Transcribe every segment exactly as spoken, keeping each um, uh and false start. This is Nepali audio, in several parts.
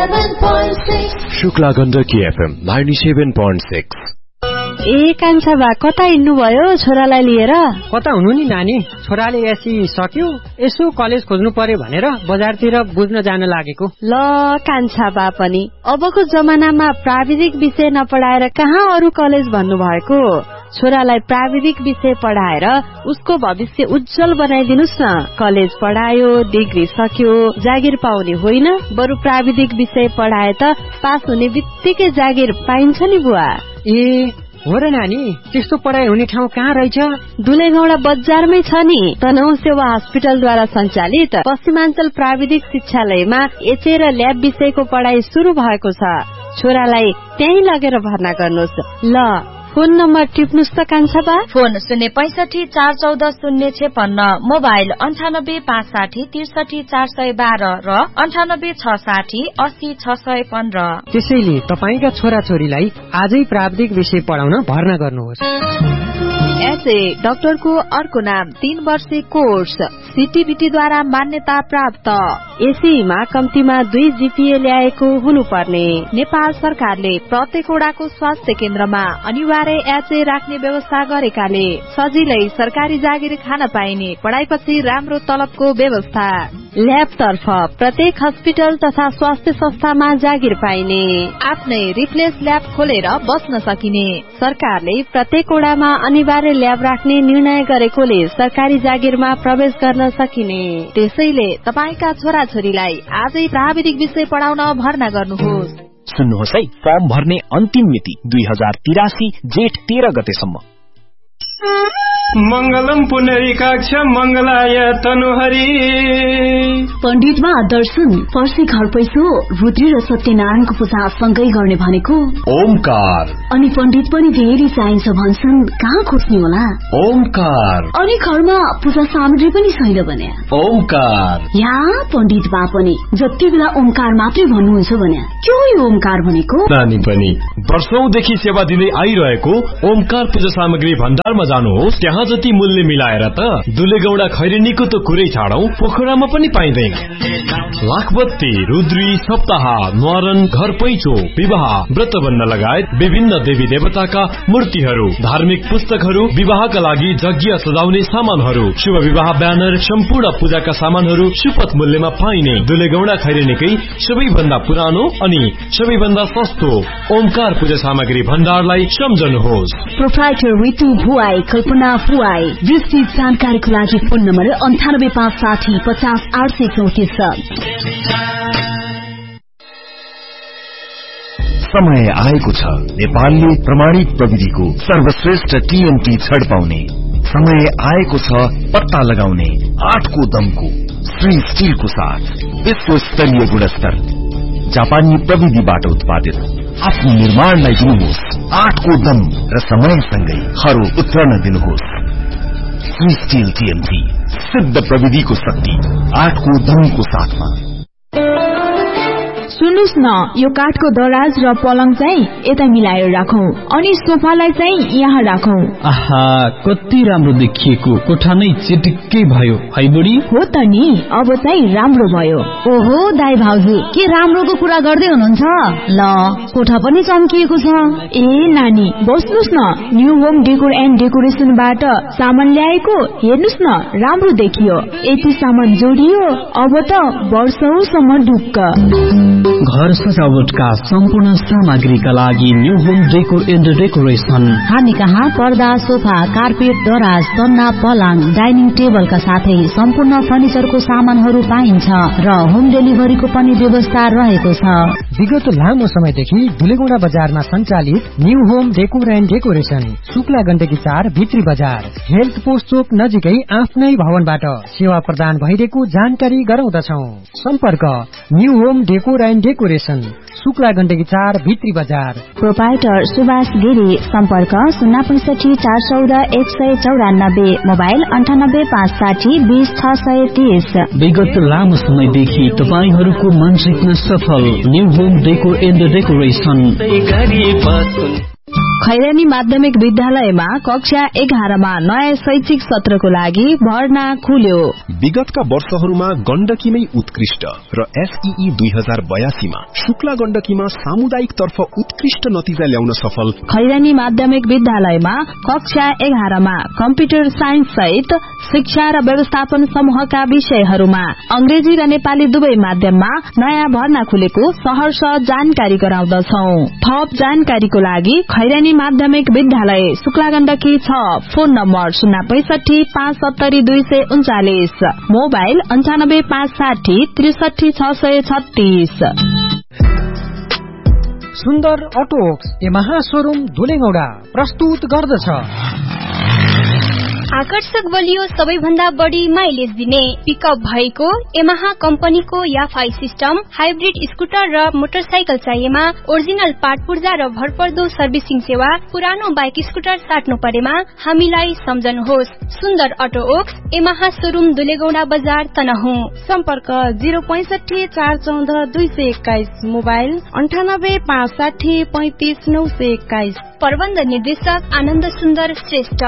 Shukla Gandaki FM ninety-seven point six। ए कान्छा बा कता हिँड्नु भयो छोरालाई लिएर? कता हुनु नि नानी, छोराले एसी सक्यो, यसो कलेज खोज्नु पर्यो भनेर बजारतिर बुझ्न जान लागेको। ल कान्छा बा पनि अबको जमानामा प्राविधिक विषय नपढाएर कहाँ अरू कलेज भन्नु भएको? छोरालाई प्राविधिक विषय पढाएर उसको भविष्य उज्जवल बनाइदिनुस् न। कलेज पढायो, डिग्री सक्यो, जागिर पाउने होइन, बरु प्राविधिक विषय पढाए त पास हुने बित्तिकै जागिर पाइन्छ नि बुवा। ए हो र नानी, त्यस्तो पढाइ हुने ठाउँ कहाँ रहेछ? दुलेगौडा बजारमै छ नि। तनहु सेवा हस्पिटलद्वारा सञ्चालित पश्चिमाञ्चल प्राविधिक शिक्षालयमा एचए र ल्याब विषयको पढाइ शुरू भएको छ। छोरालाई त्यही लगेर भर्ना गर्नुहोस्। ल फोन नम्बर टिप्नुस् त कान्छा बा। फोन शून्य पैंसठी चार चौध शून्य छेपन्न, मोबाइल अन्ठानब्बे पाँच साठी त्रिसठी चार सय बाह्र र अन्ठानब्बे छ साठी अस्सी छ सय पन्ध्र। त्यसैले तपाईका छोराछोरीलाई आजै प्राविधिक विषय पढाउन भर्ना गर्नुहोस्। एसए डाक्टरको अर्को नाम तीन वर्षे कोर्स, सीटीबीटी द्वारा मान्यता प्राप्त। एसीमा कम्तीमा दुई जीपीए ल्याएको हुनुपर्ने। नेपाल सरकारले प्रत्येक वडाको स्वास्थ्य केन्द्रमा अनिवार्य एचए राख्ने व्यवस्था गरेकाले सजिलै सरकारी जागिर खान पाइने, पढाइपछि राम्रो तलबको व्यवस्था। ल्याब तर्फ प्रत्येक हस्पिटल तथा स्वास्थ्य संस्थामा जागिर पाइने, आफ्नै रिप्लेस ल्याब खोलेर बस्न सकिने। सरकारले प्रत्येक वडामा अनिवार्य ल्याब राख्ने निर्णय गरेकोले सरकारी जागिरमा प्रवेश गर्न सकिने। त्यसैले तपाईका छोराछोरीलाई आजै प्राविधिक विषय पढाउन भर्ना गर्नुहोस्। सुन्नुहोस् है, फर्म भर्ने अन्तिम मिति दुई हजार तिरासी जेठ तेह्र गतेसम्म। मंगलम पुनरीकाक्ष मंगलाय तनुहरी। पण्डितमा दर्शन, पर्सी घर पैसो, रुद्री र सत्यनारायणको पूजा सँगै गर्ने भनेको ओमकार। अनि पण्डित पनि धेरै चाहिन्छ भन्छन्, कहाँ खोज्ने होला? ओमकार। अनि घरमा पूजा सामग्री पनि छैन भने ओमकार। या पण्डित बा पनि जति बेला ओमकार मात्रै भन्नुहुन्छ भने के हो यो ओमकार भनेको? नानी पनि वर्षौंदेखि सेवा दिँदै आइरहेको ओमकार पूजा सामग्री भण्डारमा जानुहोस्। त्यहाँ जति मूल्य मिलाएर त दुलेगौडा खैरेनीको त कुरै छाडौं, पोखरामा पनि पाइँदैन। लाखबत्ती, रुद्री, सप्ताह, न्वारन, घर पैचो, विवाह, व्रतबन्ध लगायत विभिन्न देवी देवताका मूर्तिहरू, धार्मिक पुस्तकहरू, विवाहका लागि यज्ञ सजाउने सामानहरू, शुभ विवाह ब्यानर, सम्पूर्ण पूजाका सामानहरू सुपथ मूल्यमा पाइने दुलेगौडा खैरेनीकै सबैभन्दा पुरानो अनि सबैभन्दा सस्तो ओमकार पूजा सामग्री भण्डारलाई सम्झनुहोस्। प्रोप्राइटर ऋतु भुवाई, कल्पना भुवाई। विस्तृत जानकारीको लागि फोन नम्बर अन्ठानब्बे पाँच साठी पचास आठ सय चौतिस। समय आएको छ नेपालले प्रमाणित प्रविधिको सर्वश्रेष्ठ टीएनटी छड पाउने। समय आएको छ पत्ता लगाउने आठको दमको श्री स्टीलको साथ विश्व स्तरीय गुणस्तर जापानी प्रविधिबाट उत्पादित आफ्नो निर्माणलाई दिनुहोस् आठको दम र समयसँगै खरो उत्रन दिनुहोस्। श्री स्टील टीएनटी, सिद्ध प्रविधिको शक्ति आठको दमको साथमा। सुन्नुस् न, यो काठको दराज र पलङ चाहिँ यता मिलाएर राखौं अनि सोफालाई चाहिँ यहाँ राखौं। आहा, कति राम्रो देखिएको, कोठा नै चिटिक्कै भयो है बुढी। हो त नि, अब चाहिँ राम्रो भयो। ओहो दाइ भाउजू, के राम्रोको कुरा गर्दै हुनुहुन्छ? ल कोठा पनि चम्किएको छ। ए नानी बस्नुस् न, न्यू होम डेकोर एन्ड डेकोरेसनबाट सामान ल्याएको, हेर्नुस् न राम्रो देखियो। यति सामान जोडियो, अब त वर्षौसम्म ढुक्क। घर सजावटका सम्पूर्ण सामग्रीका लागि new home decor and decoration. हामी कहाँ पर्दा, सोफा, कार्पेट, दराज, तन्ना, पलङ, डाइनिङ टेबलका साथै सम्पूर्ण फर्निचरको सामानहरू पाइन्छ र होम डेलिभरीको पनि व्यवस्था रहेको छ। विगत लामो समयदेखि दुलेगौडा बजारमा सञ्चालित new home decor and decoration, Shukla Gandaki चार भित्री बजार, हेल्थ पोस्ट चोक नजिकै आफ्नै भवनबाट सेवा प्रदान भइरहेको जानकारी गराउँदछौ। सम्पर्क new home decor and decoration, Shukla Gandaki चार भित्री बजार। प्रोप्राइटर सुभाष गिरी, सम्पर्क शून्य पैंसठी चार चौध एक सय चौरानब्बे, मोबाइल अन्ठानब्बे पाँच साठी बीस छ सय तीस। विगत लामो समयदेखि तपाईहरूको मन जित्न सफल new home decor and decoration. Khairani माध्यमिक विद्यालयमा कक्षा एघारमा नयाँ शैक्षिक सत्रको लागि भर्ना खुल्यो। विगतका वर्षहरूमा गण्डकीमै उत्कृष्ट र एसईई दुई हजार बयासी मा शुक्ला गण्डकीमा सामुदायिक तर्फ उत्कृष्ट नतिजा ल्याउन सफल खैरानी माध्यमिक विद्यालयमा कक्षा एघारमा कम्प्युटर साइन्स सहित शिक्षा र व्यवस्थापन समूहका विषयहरूमा अंग्रेजी र नेपाली दुवै माध्यममा नयाँ भर्ना खुलेको सहर्ष जानकारी गराउँदछौ। थप जानकारीको लागि खैरानी माध्यमिक विद्यालय शुक्ला गण्डकी छ। फोन नम्बर शून्य पैसठी पाँच सत्तरी दुई सय उन्चालिस, मोबाइल अन्ठानब्बे पाँच साठी त्रिसठी छ सय छत्तीस। सुन्दर अटोक्स यमाहा शोरूम धुलेगौडा प्रस्तुत गर्दछ आकर्षक बलियो सबैभन्दा बढी माइलेज दिने पिकअप भएको यमाहा कम्पनीको याफाई सिस्टम हाइब्रिड स्कुटर र मोटरसाइकल चाहिएमा ओरिजिनल पार्ट पूर्जा र भरपर्दो सर्भिसिङ सेवा पुरानो बाइक स्कुटर साट्नु परेमा हामीलाई सम्झनुहोस्। सुन्दर अटो ओक्स यमाहा शोरूम दुलेगौडा बजार तनहुँ। सम्पर्क जिरो पैसठी चार चौध दुई सय एक्काइस, मोबाइल अन्ठानब्बे पाँच साठी पैंतिस नौ सय एक्काइस। प्रबन्ध निर्देशक आनन्द सुन्दर श्रेष्ठ।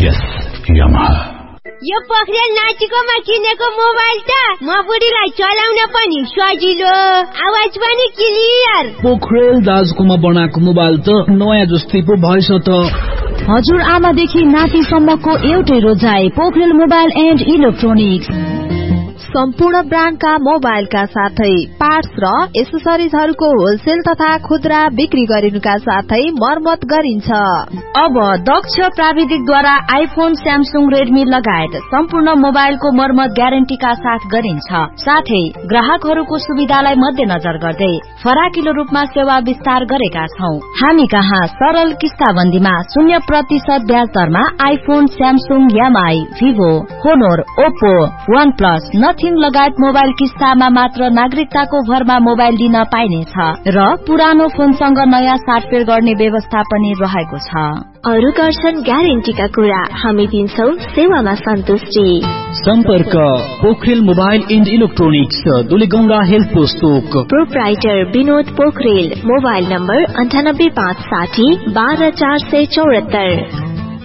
यो पोखरेल नाचिकोमा किनेको मोबाइल त म बुढीलाई चलाउन पनि सजिलो, आवाज पनि क्लियर। पोखरेल दाजुकोमा बनाएको मोबाइल त नयाँ जस्तै पो भएछ त। हजुर आमादेखि नातिसम्मको एउटै रोजाइ पोखरेल मोबाइल एन्ड इलेक्ट्रोनिक्स। सम्पूर्ण ब्रान्डका मोबाइलका साथै पार्ट्स र एसेसरिजहरूको होलसेल तथा खुद्रा बिक्री गरिनुका साथै मर्मत गरिन्छ। अब दक्ष प्राविधिकद्वारा आइफोन, स्यामसुङ, रेडमी लगायत सम्पूर्ण मोबाइलको मर्मत ग्यारेन्टीका साथ गरिन्छ। साथै ग्राहकहरूको सुविधालाई मध्यनजर गर्दै फराकिलो रूपमा सेवा विस्तार गरेका छौं। हामी कहाँ सरल किस्ताबन्दीमा शून्य प्रतिशत ब्याज दरमा iPhone, Samsung, MI, Vivo, होनोर, Oppo, one plus, nothing लगायत मोबाइल किस्तामा मात्र नागरिकताको भरमा मोबाइल दिन पाइनेछ र पुरानो फोनसँग नयाँ साटफेर गर्ने व्यवस्था पनि रहेको छ। अरु गर्छन् ग्यारेन्टीका कुरा, हामी दिन्छौ सेवामा सन्तुष्टि। सम्पर्क Pokharel mobile and electronics, दुलेगौडा health post. Proprietor Vinod Pokharel, mobile number अन्ठानब्बे पाँच साठी बाह्र चार सय चौहत्तर।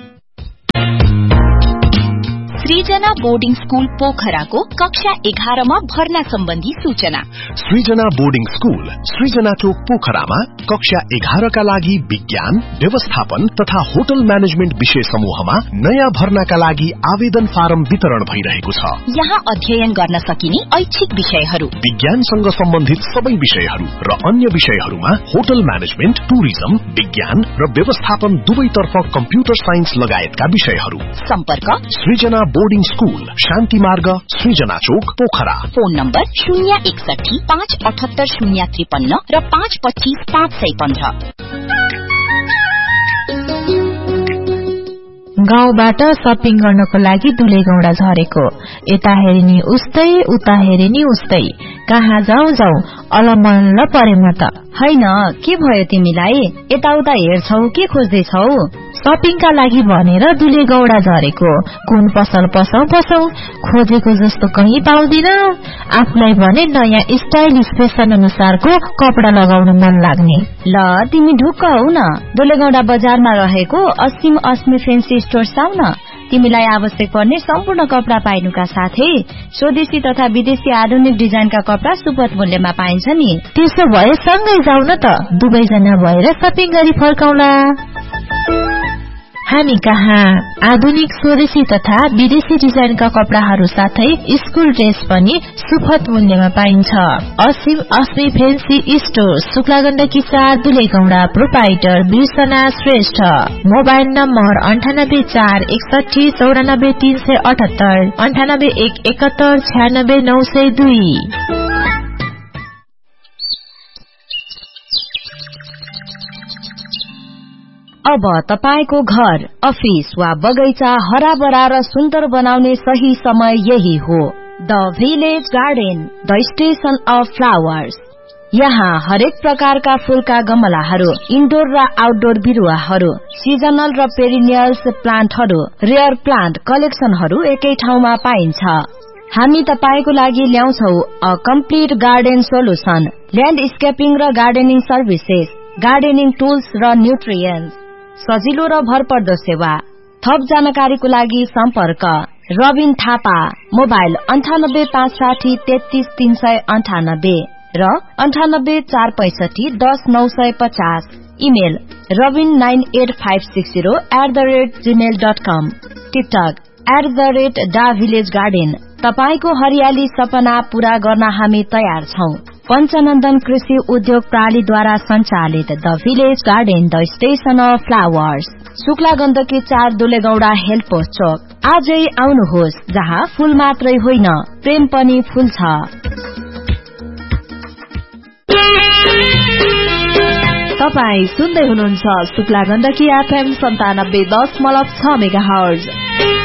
सृजना बोर्डिङ स्कूल पोखराको कक्षा एघारमा भर्ना सम्बन्धी सूचना। सृजना बोर्डिङ स्कूल सृजना चोक पोखरामा कक्षा एघारका लागि विज्ञान, व्यवस्थापन तथा होटल म्यानेजमेन्ट विषय समूहमा नयाँ भर्नाका लागि आवेदन फारम वितरण भइरहेको छ। यहाँ अध्ययन गर्न सकिने ऐच्छिक विषयहरू विज्ञानसँग सम्बन्धित सबै विषयहरू र अन्य विषयहरूमा होटल म्यानेजमेन्ट, टुरिज्म, विज्ञान र व्यवस्थापन दुवैतर्फ कम्प्युटर साइन्स लगायतका विषयहरू। सम्पर्क सृजना बोर्डिङ स्कूल, शान्ति मार्ग, सृजना चोक, पोखरा। फोन नम्बर शून्य एकसठी पाँच अठहत्तर शून्य त्रिपन्न र पाँच पच्चीस पाँच सय पन्ध्र। गाउँबाट सपिङ गर्नको लागि दुलेगौडा झरेको, यता हेरिनी उस्तै उता हेरिनी उस्तै, कहाँ जाउँ जाउँ अलमल्ल परे म त। हैन के भयो तिमीलाई? यताउता हेर्छौ के खोज्दैछौ? सपिङका लागि भनेर दुलेगौडा झरेको, कुन पसल पसौ पसौ खोजेको जस्तो कहीँ पाउँदिन। आफूलाई भने नयाँ स्टाइलिश फेसन अनुसारको कपडा लगाउन मन लाग्ने। ल तिमी ढुक्क हौ न, दुलेगौडा बजारमा रहेको असीम अस्मी फेन्सी स्टोर्स आउ न। तिमीलाई आवश्यक पर्ने सम्पूर्ण कपडा पाइनुका साथै स्वदेशी तथा विदेशी आधुनिक डिजाइनका कपडा सुपथ मूल्यमा पाइन्छ नि। त्यसो भए सँगै जाउ न त, दुवैजना भएर सपिङ गरी फर्काउला। हामी कहाँ आधुनिक स्वदेशी तथा विदेशी डिजाइनका कपडाहरू साथै स्कुल ड्रेस पनि सुपथ मूल्यमा पाइन्छ। असीम अस्मी फेन्सी स्टोर, शुक्ला गण्डकी चार, दुलेगौडा। प्रोप्राइटर बिर्सना श्रेष्ठ। मोबाइल नम्बर अन्ठानब्बे चार एकसठी चौरानब्बे तीन सय अठहत्तर, अन्ठानब्बे एक एकहत्तर छ्यानब्बे नौ सय दुई। अब तपाईको घर, अफिस वा बगैँचा हराभरा र सुन्दर बनाउने सही समय यही हो। The village garden, the station of flowers. यहाँ हरेक प्रकारका फूलका गमलाहरू, इन्डोर र आउटडोर बिरुवाहरू, सिजनल र पेरिनियल्स प्लान्टहरू, रेयर प्लान्ट कलेक्सनहरू एकै ठाउँमा पाइन्छ। हामी तपाईको लागि ल्याउँछौ अ कम्प्लिट गार्डन सोलुसन, ल्यान्डस्केपिङ र गार्डनिङ सर्भिसेस, गार्डनिङ टुल्स र न्युट्रियन्ट्स। सजिलो र भरपर्दो सेवा। थप जानकारीको लागि सम्पर्क रबिन थापा, मोबाइल अन्ठानब्बे पाँच साठी तेत्तीस तीन सय अन्ठानब्बे र अन्ठानब्बे चार पैंसठी दस नौ सय पचास। Email Rabin nine at five six zero at the rate Gmail dot com. TikTok at the rate डा भिलेज गार्डन। तपाईको हरियाली सपना पूरा गर्न हामी तयार छौं। पञ्चनन्दन कृषि उद्योग प्रणालीद्वारा सञ्चालित the village garden, the station of flowers, Shukla Gandaki चार दुलेगौडा हेल्थ पोस्ट चोक। आजै आउनुहोस्, जहाँ फूल मात्रै होइन प्रेम पनि फूल छ। तपाई सुन्दै हुनुहुन्छ शुक्ला गण्डकी एफएम सन्तानब्बे दशमलव छ मेगा हर्ज।